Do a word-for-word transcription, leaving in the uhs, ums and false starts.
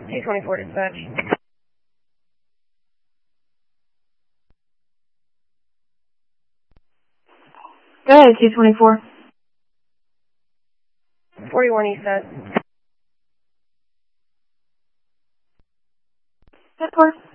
two twenty-four dispatch. Go ahead, two twenty-four. forty-one East side. ten four.